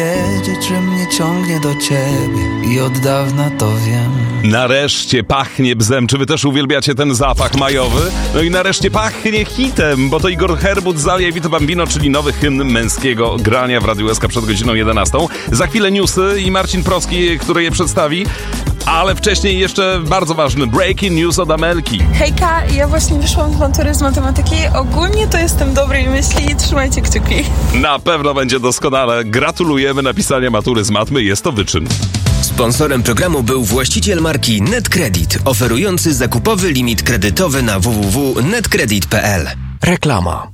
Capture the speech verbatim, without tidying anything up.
Wiedzieć, że mnie ciągnie do ciebie i od dawna to wiem. Nareszcie pachnie bzem. Czy wy też uwielbiacie ten zapach majowy? No i nareszcie pachnie hitem, bo to Igor Herbut z Alia Vito Bambino, czyli nowy hymn męskiego grania w Radiu S K przed godziną jedenastą. Za chwilę newsy i Marcin Procki, który je przedstawi. Ale wcześniej jeszcze bardzo ważny breaking news od Amelki. Hejka, ja właśnie wyszłam z matury z matematyki. Ogólnie to jestem dobrej myśli i trzymajcie kciuki. Na pewno będzie doskonale. Gratulujemy napisania matury z matmy. Jest to wyczyn. Sponsorem programu był właściciel marki NetCredit, oferujący zakupowy limit kredytowy na w w w kropka netcredit kropka p l. Reklama.